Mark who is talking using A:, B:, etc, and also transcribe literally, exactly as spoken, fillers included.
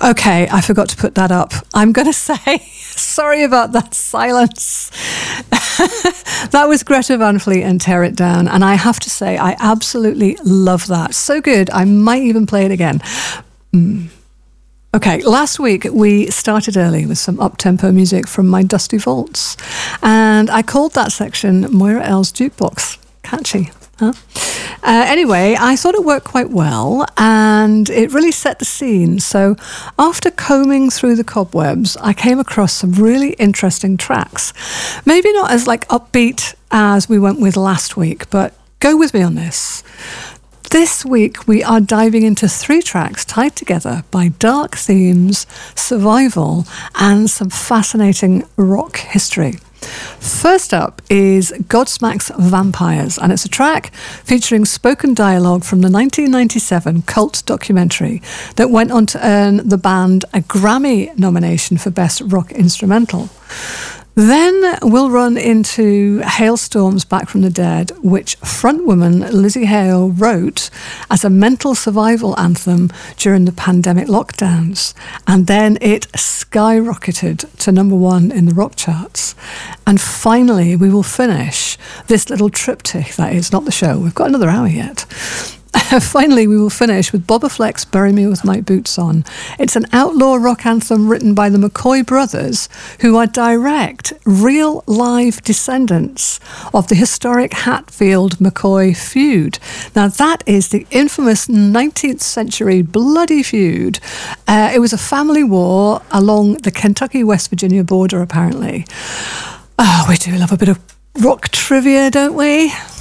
A: Okay, I forgot to put that up. I'm going to say, sorry about that silence. That was Greta Van Fleet and Tear It Down. And I have to say, I absolutely love that. So good, I might even play it again. Mm. Okay, last week we started early with some up-tempo music from my dusty vaults. And I called that section Moira L's Jukebox. Catchy, huh? Uh, anyway, I thought it worked quite well and it really set the scene. So after combing through the cobwebs, I came across some really interesting tracks. Maybe not as like upbeat as we went with last week, but go with me on this. This week we are diving into three tracks tied together by dark themes, survival, and some fascinating rock history. First up is Godsmack's Vampires, and it's a track featuring spoken dialogue from the nineteen ninety-seven cult documentary that went on to earn the band a Grammy nomination for Best Rock Instrumental. Then we'll run into Hailstorms Back from the Dead, which frontwoman Lizzie Hale wrote as a mental survival anthem during the pandemic lockdowns. And then it skyrocketed to number one in the rock charts. And finally, we will finish this little triptych, that is, not the show. We've got another hour yet. Finally, we will finish with Boba Fleck's Bury Me With My Boots On. It's an outlaw rock anthem written by the McCoy brothers, who are direct, real live descendants of the historic Hatfield-McCoy feud. Now, that is the infamous nineteenth century bloody feud. Uh, it was a family war along the Kentucky-West Virginia border, apparently. Oh, we do love a bit of rock trivia, don't we?